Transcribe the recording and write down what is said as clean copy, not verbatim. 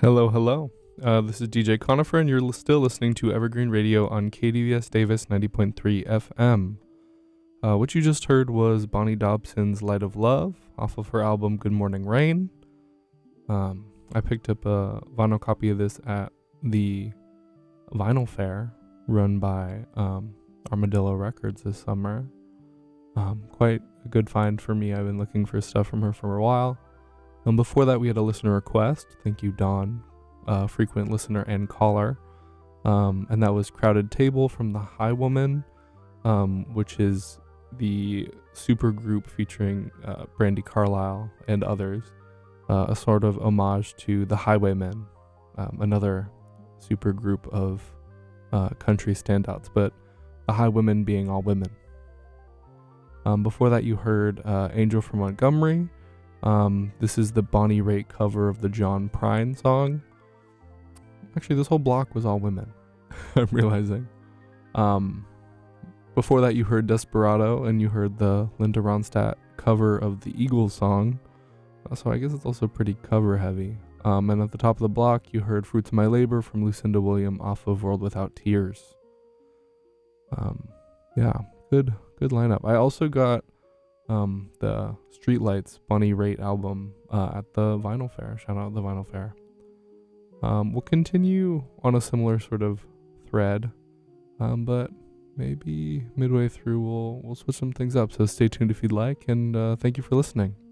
Hello, hello. This is DJ Conifer, and you're still listening to Evergreen Radio on KDVS Davis 90.3 FM. What you just heard was Bonnie Dobson's Light of Love off of her album Good Morning Rain. I picked up a vinyl copy of this at the vinyl fair run by Armadillo Records this summer. Quite a good find for me. I've been looking for stuff from her for a while. Before that, we had a listener request. Thank you, Dawn, frequent listener and caller. And that was Crowded Table from The Highwoman, which is the super group featuring Brandi Carlile and others, a sort of homage to The Highwaymen, another super group of country standouts, but The Highwomen being all women. Before that, you heard Angel from Montgomery. This is the Bonnie Raitt cover of the John Prine song. Actually, this whole block was all women, I'm realizing. Before that, you heard Desperado, and you heard the Linda Ronstadt cover of the Eagles song. So I guess it's also pretty cover heavy. And at the top of the block, you heard Fruits of My Labor from Lucinda William off of World Without Tears. Yeah, good lineup. I also got the Streetlights Bonnie Raitt album at the vinyl fair. Shout out the vinyl fair. We'll continue on a similar sort of thread, but maybe midway through we'll switch some things up. So stay tuned if you'd like, and thank you for listening.